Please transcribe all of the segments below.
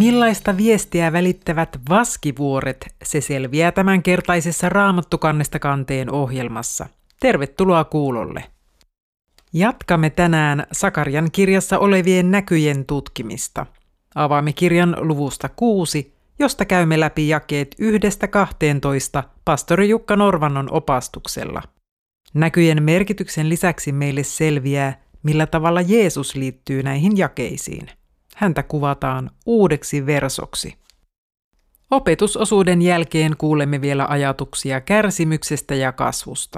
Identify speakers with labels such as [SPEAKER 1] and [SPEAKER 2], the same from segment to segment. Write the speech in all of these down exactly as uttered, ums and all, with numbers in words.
[SPEAKER 1] Millaista viestiä välittävät vaskivuoret, se selviää tämänkertaisessa Raamattu kannesta kanteen ohjelmassa. Tervetuloa kuulolle. Jatkamme tänään Sakarian kirjassa olevien näkyjen tutkimista. Avaamme kirjan luvusta kuusi, josta käymme läpi jakeet yhdestä kahteentoista pastori Jukka Norvannon opastuksella. Näkyjen merkityksen lisäksi meille selviää, millä tavalla Jeesus liittyy näihin jakeisiin. Häntä kuvataan uudeksi versoksi. Opetusosuuden jälkeen kuulemme vielä ajatuksia kärsimyksestä ja kasvusta.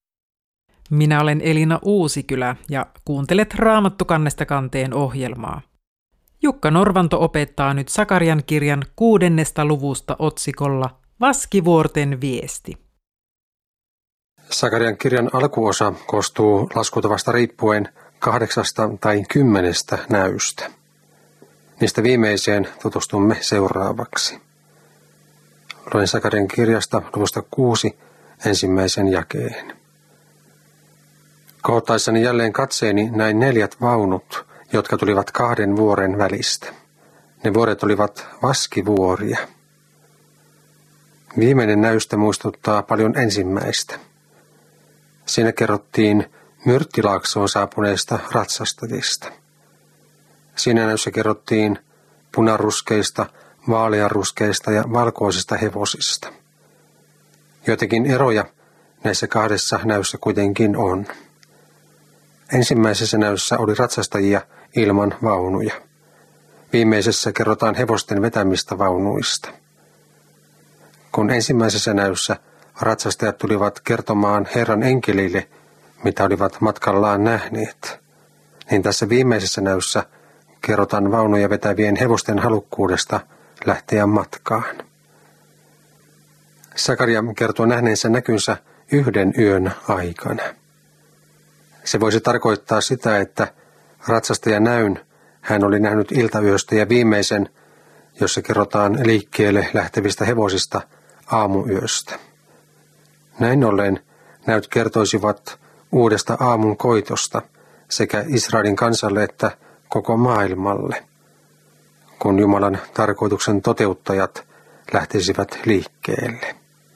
[SPEAKER 1] Minä olen Elina Uusikylä ja kuuntelet Raamattu kannesta kanteen ohjelmaa. Jukka Norvanto opettaa nyt Sakarian kirjan kuudennesta luvusta otsikolla Vaskivuorten viesti.
[SPEAKER 2] Sakarian kirjan alkuosa koostuu laskutavasta riippuen kahdeksasta tai kymmenestä näystä. Niistä viimeiseen tutustumme seuraavaksi. Luen Sakarian kirjasta luvusta kuusi ensimmäisen jakeen. Kohottaessani jälleen katseeni näin neljät vaunut, jotka tulivat kahden vuoren välistä. Ne vuoret olivat vaskivuoria. Viimeinen näystä muistuttaa paljon ensimmäistä. Siinä kerrottiin Myrttilaaksoon saapuneista ratsastajista. Siinä näyssä kerrottiin punaruskeista, vaaleanruskeista ja valkoisista hevosista. Joitakin eroja näissä kahdessa näyssä kuitenkin on. Ensimmäisessä näyssä oli ratsastajia ilman vaunuja. Viimeisessä kerrotaan hevosten vetämistä vaunuista. Kun ensimmäisessä näyssä ratsastajat tulivat kertomaan Herran enkelille, mitä olivat matkallaan nähneet, niin tässä viimeisessä näyssä kerrotaan vaunuja vetävien hevosten halukkuudesta lähteä matkaan. Sakaria kertoo nähneensä näkynsä yhden yön aikana. Se voisi tarkoittaa sitä, että ratsastajan näyn hän oli nähnyt iltayöstä ja viimeisen, jossa kerrotaan liikkeelle lähtevistä hevosista aamuyöstä. Näin ollen näyt kertoisivat uudesta aamun koitosta sekä Israelin kansalle että koko maailmalle, kun Jumalan tarkoituksen toteuttajat lähtisivät liikkeelle.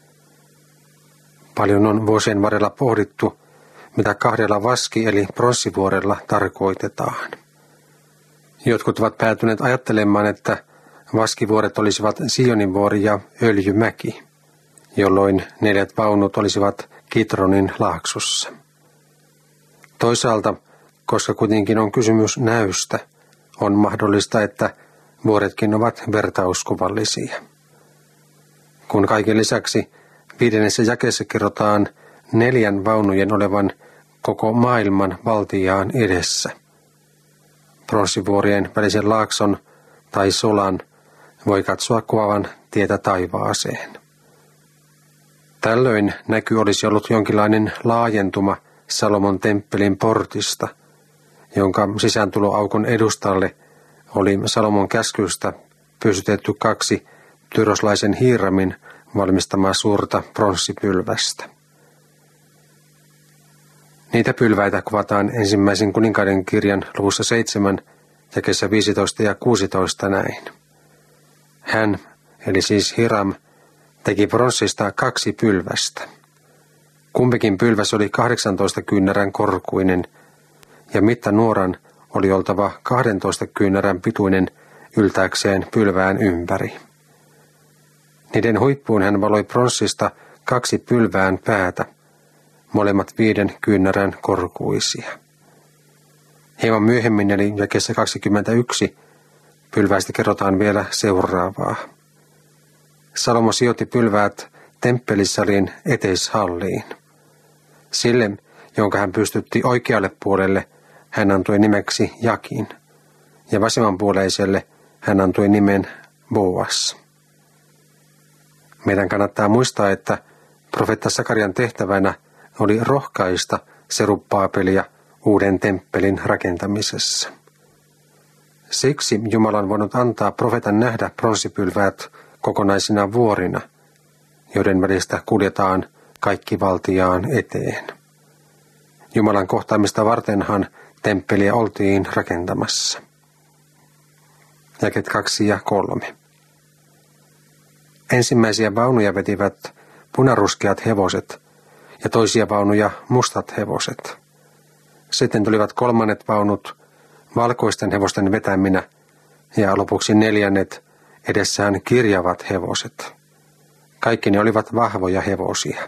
[SPEAKER 2] Paljon on vuosien varrella pohdittu, mitä kahdella vaski- eli pronssivuorella tarkoitetaan. Jotkut ovat päätyneet ajattelemaan, että vaskivuoret olisivat Sionin vuori ja Öljymäki, jolloin neljät vaunut olisivat Kitronin laaksossa. Toisaalta, koska kuitenkin on kysymys näystä, on mahdollista, että vuoretkin ovat vertauskuvallisia. Kun kaiken lisäksi viidennessä jakeessa kerrotaan neljän vaunujen olevan koko maailman valtiaan edessä. Pronssivuorien välisen laakson tai solan voi katsoa kuvaavan tietä taivaaseen. Tällöin näky olisi ollut jonkinlainen laajentuma Salomon temppelin portista, jonka sisääntuloaukon edustalle oli Salomon käskystä pystytetty kaksi tyroslaisen Hiiramin valmistamaa suurta pronssipylvästä. Niitä pylväitä kuvataan ensimmäisen kuninkaiden kirjan luvussa seitsemän, jakeessa viisitoista ja kuusitoista näin. Hän, eli siis Hiram, teki pronssista kaksi pylvästä. Kumpikin pylväs oli kahdeksantoista kyynärän korkuinen, ja mittanuoran oli oltava kahdentoista kyynärän pituinen yltääkseen pylvään ympäri. Niiden huippuun hän valoi pronssista kaksi pylvään päätä, molemmat viiden kyynärän korkuisia. Hieman myöhemmin, eli jakeessa kaksikymmentäyksi, pylväistä kerrotaan vielä seuraavaa. Salomo sijoitti pylväät temppelisalin eteishalliin. Sille, jonka hän pystytti oikealle puolelle, hän antoi nimeksi Jakin, ja vasemmanpuoleiselle hän antoi nimen Boas. Meidän kannattaa muistaa, että profeetta Sakarian tehtävänä oli rohkaista Serubbaabelia uuden temppelin rakentamisessa. Siksi Jumala on voinut antaa profeetan nähdä pronssipylväät kokonaisina vuorina, joiden välistä kuljetaan kaikki valtiaan eteen. Jumalan kohtaamista vartenhan temppeliä oltiin rakentamassa. jakeet kaksi ja kolme. Ensimmäisiä vaunuja vetivät punaruskeat hevoset ja toisia vaunuja mustat hevoset. Sitten tulivat kolmannet vaunut valkoisten hevosten vetäminä ja lopuksi neljännet edessään kirjavat hevoset. Kaikki ne olivat vahvoja hevosia.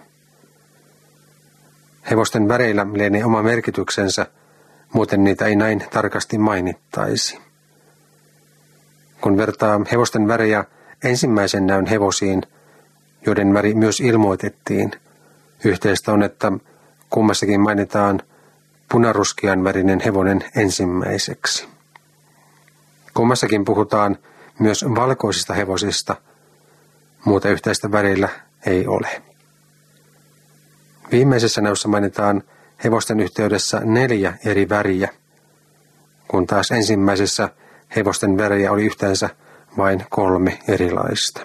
[SPEAKER 2] Hevosten väreillä lienee oma merkityksensä, muuten niitä ei näin tarkasti mainittaisi. Kun vertaa hevosten värejä ensimmäisen näyn hevosiin, joiden väri myös ilmoitettiin, yhteistä on, että kummassakin mainitaan punaruskean värinen hevonen ensimmäiseksi. Kummassakin puhutaan myös valkoisista hevosista, muuta yhteistä värillä ei ole. Viimeisessä näyssä mainitaan hevosten yhteydessä neljä eri väriä, kun taas ensimmäisessä hevosten värejä oli yhteensä vain kolme erilaista.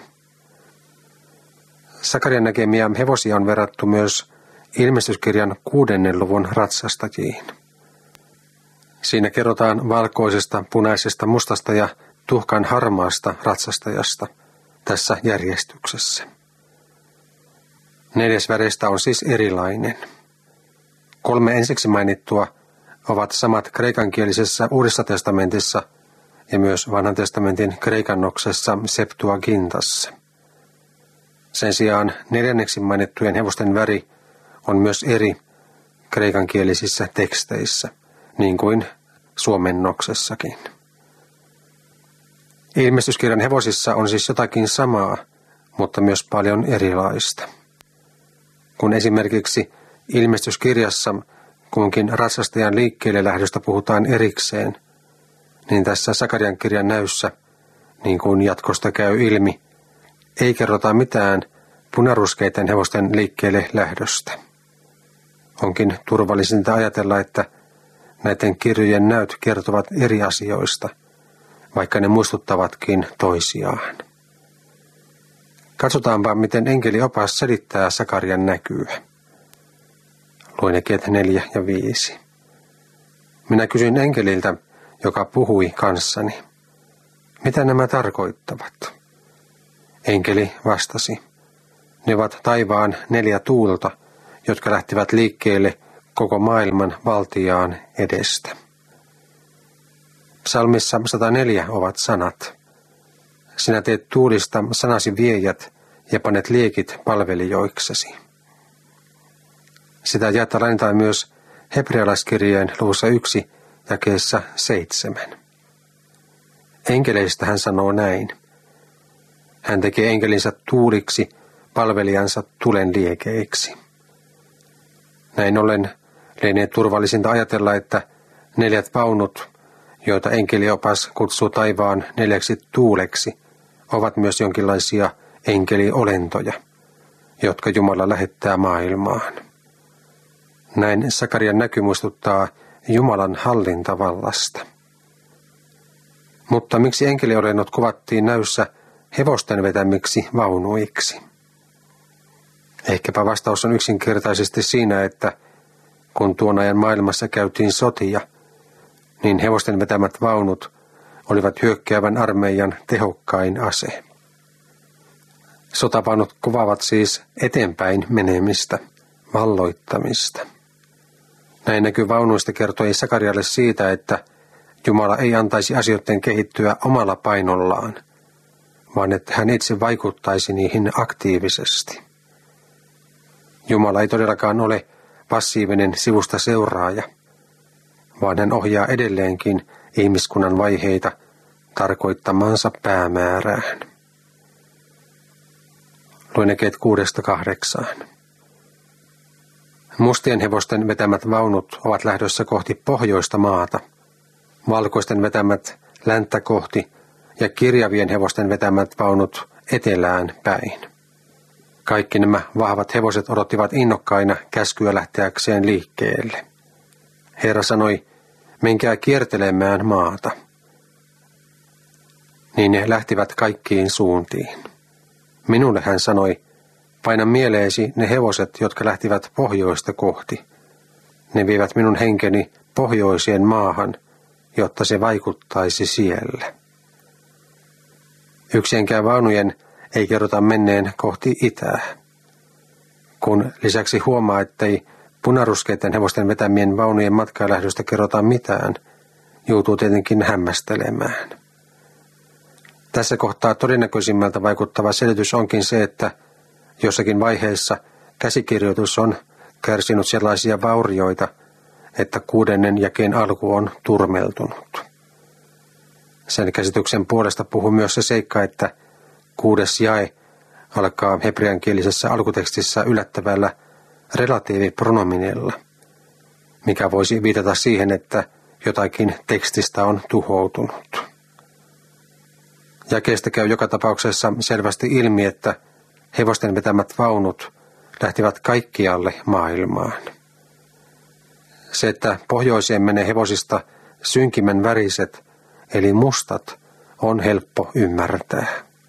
[SPEAKER 2] Sakarian näkemiä hevosia on verrattu myös ilmestyskirjan kuudennen luvun ratsastajiin. Siinä kerrotaan valkoisesta, punaisesta, mustasta ja tuhkan harmaasta ratsastajasta tässä järjestyksessä. Neljäs väreistä on siis erilainen. Kolme ensiksi mainittua ovat samat kreikankielisessä Uudessa testamentissa ja myös Vanhan testamentin kreikannoksessa Septuagintassa. Sen sijaan neljänneksi mainittujen hevosten väri on myös eri kreikankielisissä teksteissä, niin kuin suomennoksessakin. Ilmestyskirjan hevosissa on siis jotakin samaa, mutta myös paljon erilaista. Kun esimerkiksi ilmestyskirjassa kunkin ratsastajan liikkeelle lähdöstä puhutaan erikseen, niin tässä Sakarian kirjan näyssä, niin kuin jatkosta käy ilmi, ei kerrota mitään punaruskeiden hevosten liikkeelle lähdöstä. Onkin turvallisinta ajatella, että näiden kirjojen näyt kertovat eri asioista, vaikka ne muistuttavatkin toisiaan. Katsotaanpa, miten enkeliopas selittää Sakarian näkyä. Luen jakeet neljä ja viisi. Minä kysyin enkeliltä, joka puhui kanssani, mitä nämä tarkoittavat? Enkeli vastasi, ne ovat taivaan neljä tuulta, jotka lähtivät liikkeelle koko maailman valtiaan edestä. Psalmissa sata neljä ovat sanat. Sinä teet tuulista sanasi viejät ja panet liekit palvelijoiksesi. Sitä jaetta lainataan myös hebrealaiskirjeen luvussa yksi jakeessa seitsemän. Enkeleistä hän sanoo näin. Hän tekee enkelinsä tuuliksi, palvelijansa tulen liekeiksi. Näin ollen lienee turvallisinta ajatella, että neljät vaunut, joita enkeliopas kutsuu taivaan neljäksi tuuleksi, ovat myös jonkinlaisia enkeliolentoja, jotka Jumala lähettää maailmaan. Näin Sakarian näky muistuttaa Jumalan hallintavallasta. Mutta miksi enkeliolennot kuvattiin näyssä hevosten vetämiksi vaunuiksi? Ehkäpä vastaus on yksinkertaisesti siinä, että kun tuon ajan maailmassa käytiin sotia, niin hevosten vetämät vaunut olivat hyökkäävän armeijan tehokkain ase. Sotavaunut kuvaavat siis eteenpäin menemistä, valloittamista. Näin näky vaunuista kertoi Sakarialle siitä, että Jumala ei antaisi asioiden kehittyä omalla painollaan, vaan että hän itse vaikuttaisi niihin aktiivisesti. Jumala ei todellakaan ole passiivinen sivusta seuraaja, vaan hän ohjaa edelleenkin ihmiskunnan vaiheita tarkoittamansa päämäärään. Luen jakeet kuudesta kahdeksaan. Mustien hevosten vetämät vaunut ovat lähdössä kohti pohjoista maata, valkoisten vetämät länttä kohti ja kirjavien hevosten vetämät vaunut etelään päin. Kaikki nämä vahvat hevoset odottivat innokkaina käskyä lähteäkseen liikkeelle. Herra sanoi, menkää kiertelemään maata. Niin ne lähtivät kaikkiin suuntiin. Minulle hän sanoi, paina mieleesi ne hevoset, jotka lähtivät pohjoista kohti. Ne vievät minun henkeni pohjoiseen maahan, jotta se vaikuttaisi siellä. Yksienkään vaunujen ei kerrota menneen kohti itää. Kun lisäksi huomaa, ettei punaruskeiden hevosten vetämien vaunujen matkalähdöstä kerrota mitään, joutuu tietenkin hämmästelemään. Tässä kohtaa todennäköisimmältä vaikuttava selitys onkin se, että jossakin vaiheessa käsikirjoitus on kärsinyt sellaisia vaurioita, että kuudennen jakeen alku on turmeltunut. Sen käsityksen puolesta puhuu myös se seikka, että kuudes jae alkaa hebreankielisessä alkutekstissä yllättävällä relatiivipronominella, mikä voisi viitata siihen, että jotakin tekstistä on tuhoutunut. Jakeesta käy joka tapauksessa selvästi ilmi, että hevosten vetämät vaunut lähtivät kaikkialle maailmaan. Se, että pohjoiseen menee hevosista synkimän väriset, eli mustat, on helppo ymmärtää.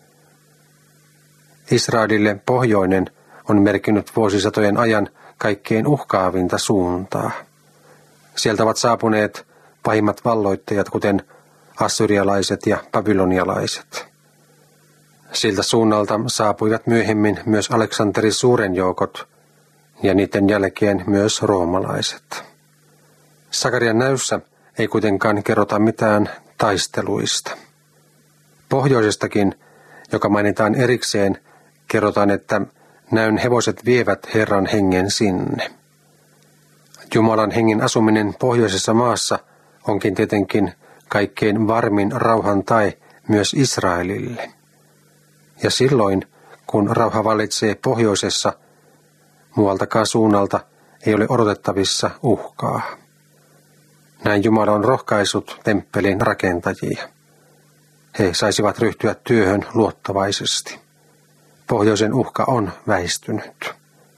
[SPEAKER 2] Israelille pohjoinen on merkinnyt vuosisatojen ajan kaikkein uhkaavinta suuntaa. Sieltä ovat saapuneet pahimmat valloittajat, kuten assyrialaiset ja babylonialaiset. Siltä suunnalta saapuivat myöhemmin myös Aleksanterin suuren joukot ja niiden jälkeen myös roomalaiset. Sakarian näyssä ei kuitenkaan kerrota mitään taisteluista. Pohjoisestakin, joka mainitaan erikseen, kerrotaan, että näyn hevoset vievät Herran hengen sinne. Jumalan hengen asuminen pohjoisessa maassa onkin tietenkin kaikkein varmin rauhan tae myös Israelille. Ja silloin, kun rauha vallitsee pohjoisessa, muualtakaan suunnalta ei ole odotettavissa uhkaa. Näin Jumala on rohkaissut temppelin rakentajia. He saisivat ryhtyä työhön luottavaisesti. Pohjoisen uhka on väistynyt.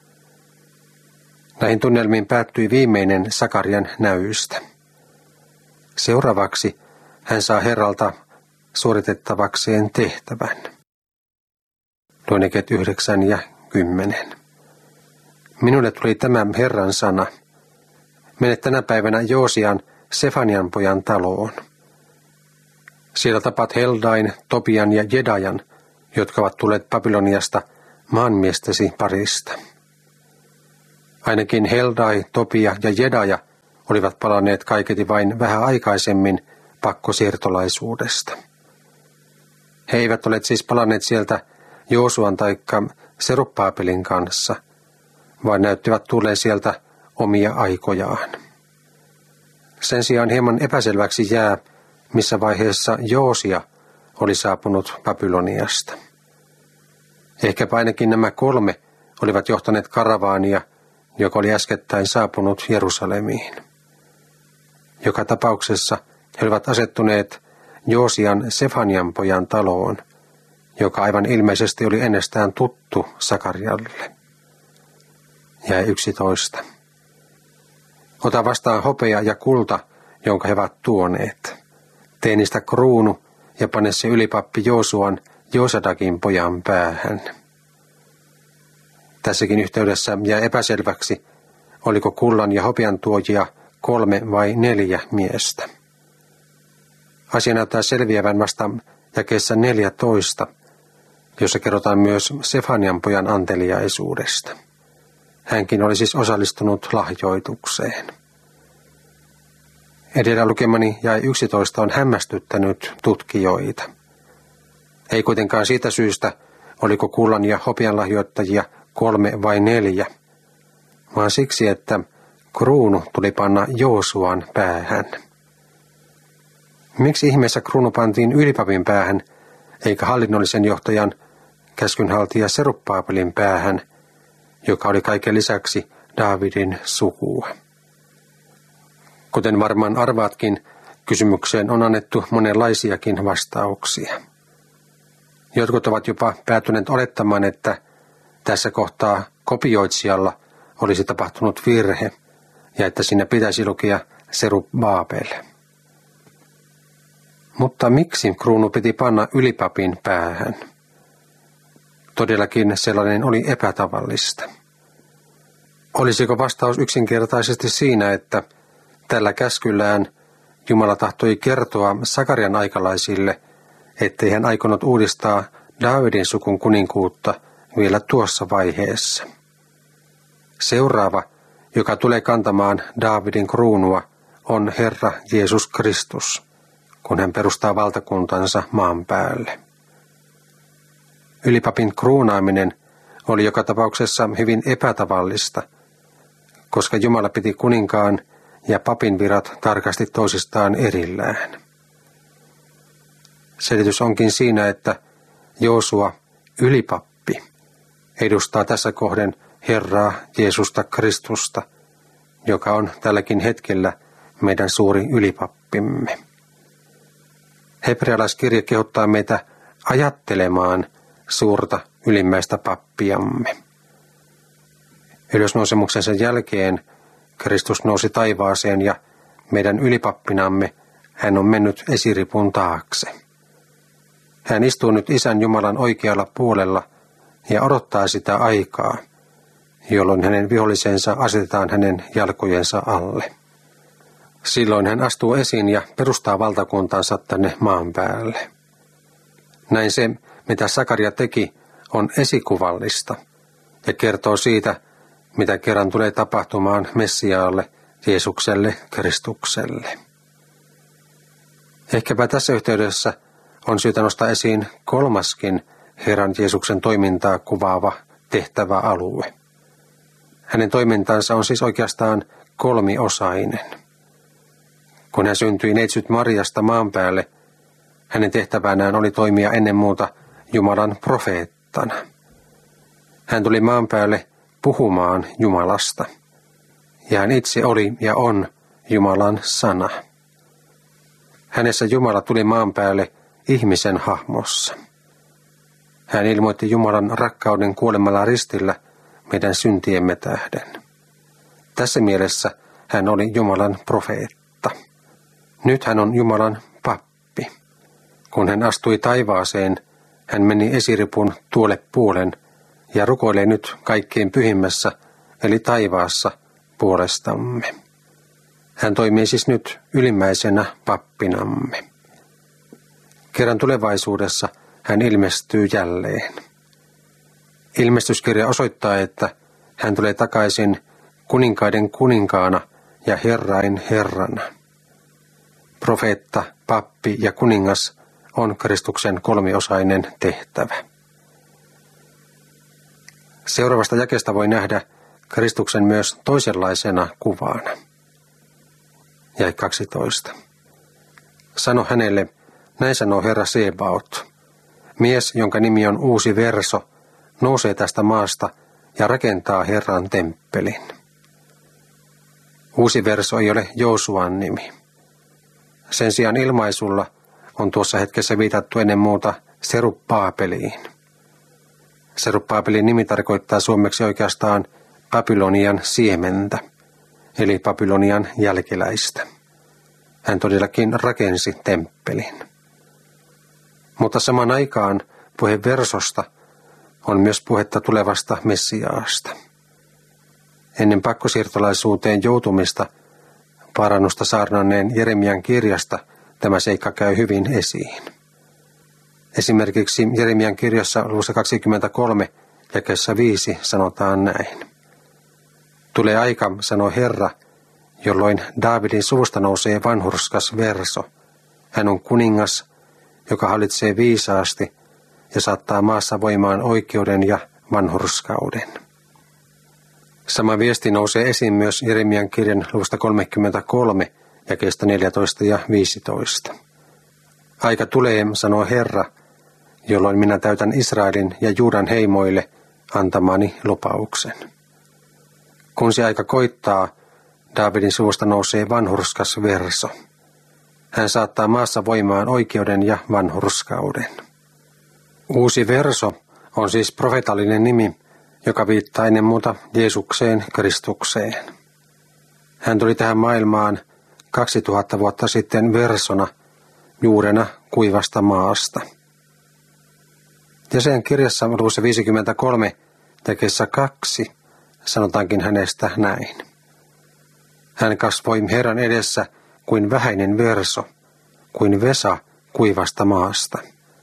[SPEAKER 2] Näihin tunnelmiin päättyi viimeinen Sakarian näyistä. Seuraavaksi hän saa Herralta suoritettavakseen tehtävän. Luen jakeet yhdeksän ja kymmenen. Minulle tuli tämä Herran sana. Mene tänä päivänä Joosian, Sefanian pojan taloon. Siellä tapat Heldain, Tobian ja Jedajan, jotka ovat tulleet Babyloniasta maanmiestesi parista. Ainakin Heldai, Tobia ja Jedaja olivat palanneet kaiketi vain vähän aikaisemmin pakkosiirtolaisuudesta. He eivät ole siis palanneet sieltä Joosuan taikka Serubbaabelin kanssa, vaan näyttivät tulleen sieltä omia aikojaan. Sen sijaan hieman epäselväksi jää, missä vaiheessa Joosia oli saapunut Babyloniasta. Ehkäpä ainakin nämä kolme olivat johtaneet karavaania, joka oli äskettäin saapunut Jerusalemiin. Joka tapauksessa he olivat asettuneet Joosian Sefanian pojan taloon, joka aivan ilmeisesti oli ennestään tuttu Sakarialle. Jäi yksitoista. Ota vastaan hopea ja kulta, jonka he ovat tuoneet. Tee niistä kruunu ja pane se ylipappi Joosuan Joosadakin pojan päähän. Tässäkin yhteydessä jää epäselväksi, oliko kullan ja hopean tuojia kolme vai neljä miestä. Asia näyttää selviävän vasta jakeessa neljätoista, jossa kerrotaan myös Sefanian pojan anteliaisuudesta. Hänkin oli siis osallistunut lahjoitukseen. Edellä lukemani jae yksitoista on hämmästyttänyt tutkijoita. Ei kuitenkaan siitä syystä, oliko kullan ja hopean lahjoittajia kolme vai neljä, vaan siksi, että kruunu tuli panna Joosuan päähän. Miksi ihmeessä kruunu pantiin ylipapin päähän, eikä hallinnollisen johtajan käskynhaltija Serubbaabelin päähän, joka oli kaiken lisäksi Daavidin sukua? Kuten varmaan arvaatkin, kysymykseen on annettu monenlaisiakin vastauksia. Jotkut ovat jopa päätyneet olettamaan, että tässä kohtaa kopioitsijalla olisi tapahtunut virhe ja että siinä pitäisi lukea Serubbaabel. Mutta miksi kruunu piti panna ylipapin päähän? Todellakin sellainen oli epätavallista. Olisiko vastaus yksinkertaisesti siinä, että tällä käskyllään Jumala tahtoi kertoa Sakarian aikalaisille, ettei hän aikonut uudistaa Daavidin sukun kuninkuutta vielä tuossa vaiheessa. Seuraava, joka tulee kantamaan Daavidin kruunua, on Herra Jeesus Kristus, kun hän perustaa valtakuntansa maan päälle. Ylipapin kruunaaminen oli joka tapauksessa hyvin epätavallista, koska Jumala piti kuninkaan ja papin virat tarkasti toisistaan erillään. Selitys onkin siinä, että Joosua, ylipappi, edustaa tässä kohden Herraa Jeesusta Kristusta, joka on tälläkin hetkellä meidän suuri ylipappimme. Hebrealaiskirja kehottaa meitä ajattelemaan suurta ylimmäistä pappiamme. Ylösnousemuksensa jälkeen Kristus nousi taivaaseen ja meidän ylipappinamme hän on mennyt esiripun taakse. Hän istuu nyt Isän Jumalan oikealla puolella ja odottaa sitä aikaa, jolloin hänen vihollisensa asetetaan hänen jalkojensa alle. Silloin hän astuu esiin ja perustaa valtakuntansa tänne maan päälle. Näin se, mitä Sakaria teki, on esikuvallista ja kertoo siitä, mitä kerran tulee tapahtumaan Messiaalle, Jeesukselle, Kristukselle. Ehkäpä tässä yhteydessä on syytä nostaa esiin kolmaskin Herran Jeesuksen toimintaa kuvaava tehtävä alue. Hänen toimintansa on siis oikeastaan kolmiosainen. Kun hän syntyi neitsyt Mariasta maan päälle, hänen tehtävänään oli toimia ennen muuta Jumalan profeettana. Hän tuli maan päälle puhumaan Jumalasta, ja hän itse oli ja on Jumalan sana. Hänessä Jumala tuli maan päälle ihmisen hahmossa. Hän ilmoitti Jumalan rakkauden kuolemalla ristillä meidän syntiemme tähden. Tässä mielessä hän oli Jumalan profeetta. Nyt hän on Jumalan pappi. Kun hän astui taivaaseen, hän meni esiripun tuolle puolen ja rukoilee nyt kaikkein pyhimmässä, eli taivaassa, puolestamme. Hän toimii siis nyt ylimmäisenä pappinamme. Kerran tulevaisuudessa hän ilmestyy jälleen. Ilmestyskirja osoittaa, että hän tulee takaisin kuninkaiden kuninkaana ja herrain herrana. Profeetta, pappi ja kuningas on Kristuksen kolmiosainen tehtävä. Seuraavasta jakeesta voi nähdä Kristuksen myös toisenlaisena kuvana. Jae kaksitoista. Sano hänelle, näin sanoo Herra Sebaot, mies, jonka nimi on Uusi Verso, nousee tästä maasta ja rakentaa Herran temppelin. Uusi Verso ei ole Joosuan nimi. Sen sijaan ilmaisulla on tuossa hetkessä viitattu ennen muuta Serubbaabeliin. Serubbaabelin nimi tarkoittaa suomeksi oikeastaan Babylonian siementä, eli Babylonian jälkeläistä. Hän todellakin rakensi temppelin. Mutta samaan aikaan puhe versosta on myös puhetta tulevasta Messiaasta. Ennen pakkosiirtolaisuuteen joutumista parannusta saarnanneen Jeremian kirjasta tämä seikka käy hyvin esiin. Esimerkiksi Jeremian kirjassa luvussa kaksikymmentäkolme jakeessa viisi sanotaan näin. Tulee aika, sanoo Herra, jolloin Daavidin suvusta nousee vanhurskas Verso. Hän on kuningas, joka hallitsee viisaasti ja saattaa maassa voimaan oikeuden ja vanhurskauden. Sama viesti nousee esiin myös Jeremian kirjan luvusta kolmekymmentäkolme jakeesta neljätoista ja viisitoista. Aika tulee, sanoo Herra, jolloin minä täytän Israelin ja Juudan heimoille antamani lupauksen. Kun se aika koittaa, Daavidin suvusta nousee vanhurskas Verso. Hän saattaa maassa voimaan oikeuden ja vanhurskauden. Uusi Verso on siis profeetallinen nimi, joka viittaa ennen muuta Jeesukseen Kristukseen. Hän tuli tähän maailmaan kaksituhatta vuotta sitten versona, juurena kuivasta maasta. Jesajan kirjassa luvussa viisikymmentäkolme jakeessa kaksi sanotaankin hänestä näin. Hän kasvoi Herran edessä kuin vähäinen verso, kuin vesa kuivasta maasta.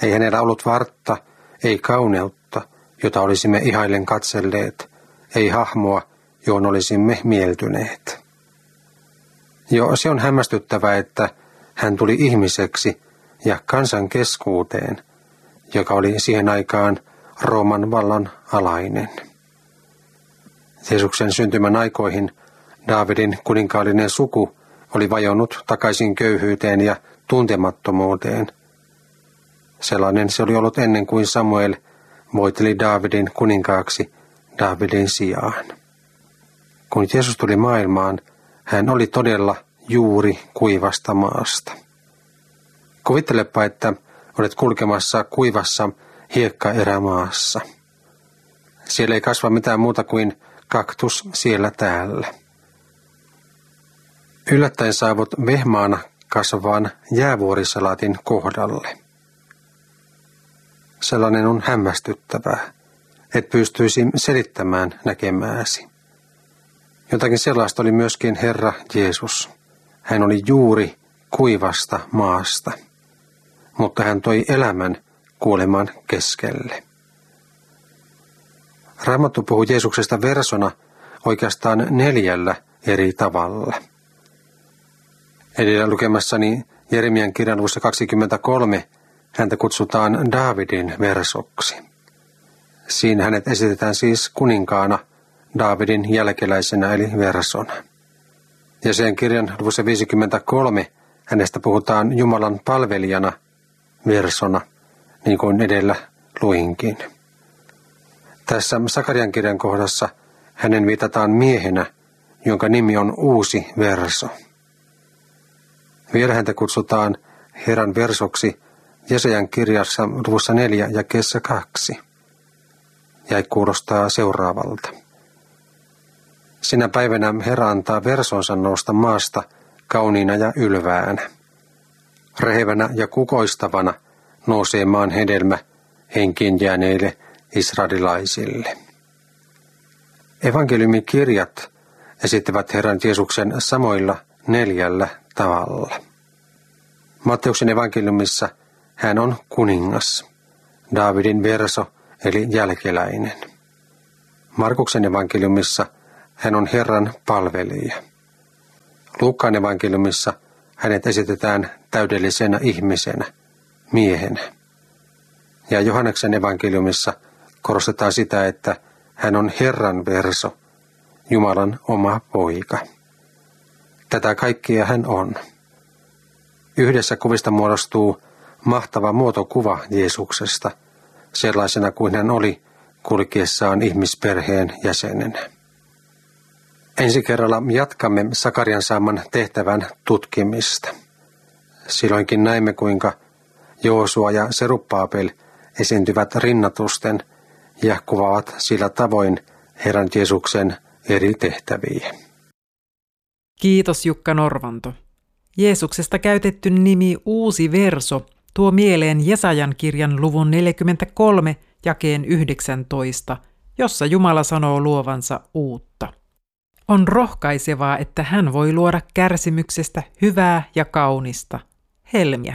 [SPEAKER 2] Ei hänellä ollut vartta, ei kauneutta, jota olisimme ihaillen katselleet, ei hahmoa, johon olisimme mieltyneet. Jo se on hämmästyttävää, että hän tuli ihmiseksi ja kansan keskuuteen, joka oli siihen aikaan Rooman vallan alainen. Jeesuksen syntymän aikoihin Daavidin kuninkaallinen suku oli vajonnut takaisin köyhyyteen ja tuntemattomuuteen. Sellainen se oli ollut ennen kuin Samuel voiteli Daavidin kuninkaaksi Daavidin sijaan. Kun Jeesus tuli maailmaan, hän oli todella juuri kuivasta maasta. Kuvittelepa, että olet kulkemassa kuivassa hiekkaerämaassa. Siellä ei kasva mitään muuta kuin kaktus siellä täällä. Yllättäen saavut vehmaana kasvavan jäävuorisalaatin kohdalle. Sellainen on hämmästyttävää, et pystyisi selittämään näkemääsi. Jotakin sellaista oli myöskin Herra Jeesus. Hän oli juuri kuivasta maasta, mutta hän toi elämän kuoleman keskelle. Raamattu puhuu Jeesuksesta versona oikeastaan neljällä eri tavalla. Edellä lukemassani Jeremian kirjan luvussa kaksikymmentäkolme häntä kutsutaan Daavidin versoksi. Siinä hänet esitetään siis kuninkaana Daavidin jälkeläisenä eli versona. Ja sen kirjan luvussa viisikymmentäkolme hänestä puhutaan Jumalan palvelijana versona, niin kuin edellä luinkin. Tässä Sakarian kirjan kohdassa hänen viitataan miehenä, jonka nimi on uusi verso. Vielä häntä kutsutaan Herran versoksi Jesajan kirjassa luvussa neljä ja jakeessa kaksi. Ja kuulostaa seuraavalta. Sinä päivänä Herra antaa versonsa nousta maasta kauniina ja ylväänä. Rehevänä ja kukoistavana nousee maan hedelmä henkiin jääneille israelilaisille. Evankeliumikirjat esittävät Herran Jeesuksen samoilla neljällä tavalla. Matteuksen evankeliumissa hän on kuningas, Daavidin verso eli jälkeläinen. Markuksen evankeliumissa hän on Herran palvelija. Luukkaan evankeliumissa hänet esitetään täydellisenä ihmisenä, miehenä. Ja Johanneksen evankeliumissa korostetaan sitä, että hän on Herran verso, Jumalan oma poika. Tätä kaikkia hän on. Yhdessä kuvista muodostuu mahtava muotokuva Jeesuksesta, sellaisena kuin hän oli kulkiessaan ihmisperheen jäsenenä. Ensi kerralla jatkamme Sakarian saaman tehtävän tutkimista. Silloinkin näimme, kuinka Joosua ja Serubbaabel esiintyvät rinnatusten ja kuvaavat sillä tavoin Herran Jeesuksen eri tehtäviä.
[SPEAKER 1] Kiitos Jukka Norvanto. Jeesuksesta käytetty nimi uusi verso tuo mieleen Jesajan kirjan luvun neljäkymmentäkolme jakeen yhdeksäntoista, jossa Jumala sanoo luovansa uutta. On rohkaisevaa, että hän voi luoda kärsimyksestä hyvää ja kaunista, helmiä.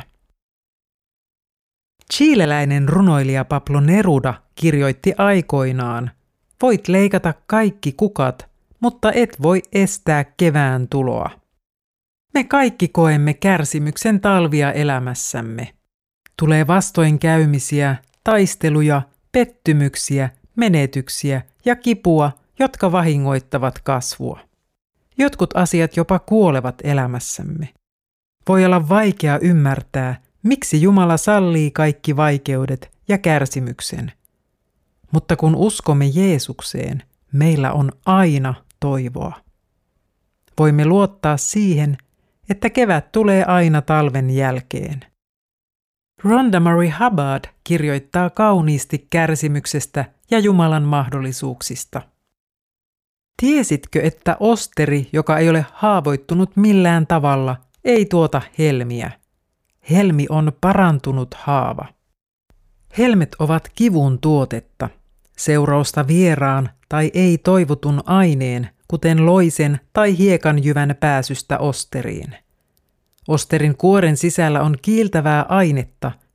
[SPEAKER 1] Chileläinen runoilija Pablo Neruda kirjoitti aikoinaan, voit leikata kaikki kukat, mutta et voi estää kevään tuloa. Me kaikki koemme kärsimyksen talvia elämässämme. Tulee vastoinkäymisiä, taisteluja, pettymyksiä, menetyksiä ja kipua, jotka vahingoittavat kasvua. Jotkut asiat jopa kuolevat elämässämme. Voi olla vaikea ymmärtää, miksi Jumala sallii kaikki vaikeudet ja kärsimyksen. Mutta kun uskomme Jeesukseen, meillä on aina toivoa. Voimme luottaa siihen, että kevät tulee aina talven jälkeen. Rhonda Murray Hubbard kirjoittaa kauniisti kärsimyksestä ja Jumalan mahdollisuuksista. Tiesitkö, että osteri, joka ei ole haavoittunut millään tavalla, ei tuota helmiä? Helmi on parantunut haava. Helmet ovat kivun tuotetta, seurausta vieraan tai ei toivotun aineen, kuten loisen tai hiekanjyvän pääsystä osteriin. Osterin kuoren sisällä on kiiltävää ainetta,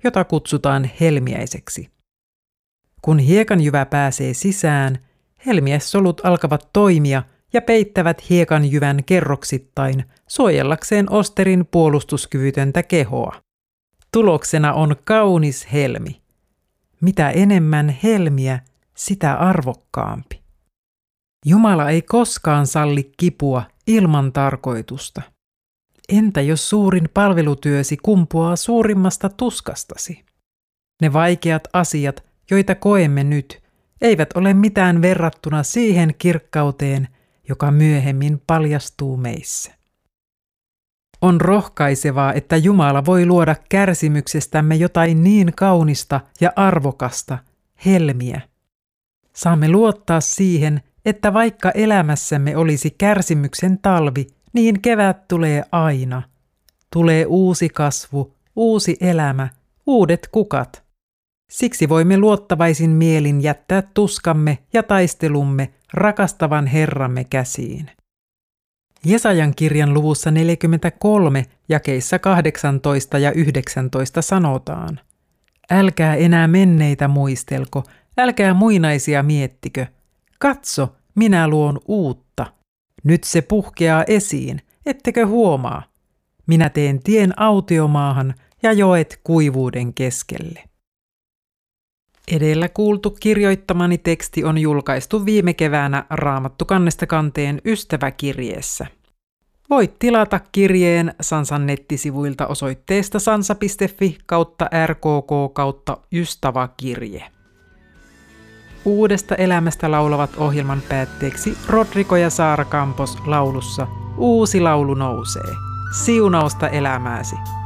[SPEAKER 1] jota kutsutaan helmiäiseksi. Kun hiekanjyvä pääsee sisään, helmiäissolut alkavat toimia ja peittävät hiekanjyvän kerroksittain suojellakseen osterin puolustuskyvytöntä kehoa. Tuloksena on kaunis helmi. Mitä enemmän helmiä, sitä arvokkaampi. Jumala ei koskaan salli kipua ilman tarkoitusta. Entä jos suurin palvelutyösi kumpuaa suurimmasta tuskastasi? Ne vaikeat asiat, joita koemme nyt, eivät ole mitään verrattuna siihen kirkkauteen, joka myöhemmin paljastuu meissä. On rohkaisevaa, että Jumala voi luoda kärsimyksestämme jotain niin kaunista ja arvokasta, helmiä. Saamme luottaa siihen, että vaikka elämässämme olisi kärsimyksen talvi, niin kevät tulee aina. Tulee uusi kasvu, uusi elämä, uudet kukat. Siksi voimme luottavaisin mielin jättää tuskamme ja taistelumme rakastavan Herramme käsiin. Jesajan kirjan luvussa neljäkymmentäkolme jakeissa kahdeksantoista ja yhdeksäntoista sanotaan: Älkää enää menneitä muistelko, älkää muinaisia miettikö. Katso, minä luon uutta. Nyt se puhkeaa esiin, ettekö huomaa? Minä teen tien autiomaahan ja joet kuivuuden keskelle. Edellä kuultu kirjoittamani teksti on julkaistu viime keväänä Raamattu kannesta kanteen ystäväkirjeessä. Voit tilata kirjeen Sansan nettisivuilta osoitteesta sansa piste fi kautta rkk kautta ystäväkirje. Uudesta elämästä laulavat ohjelman päätteeksi Rodrigo ja Saara Campos laulussa Uusi laulu nousee. Siunausta elämääsi!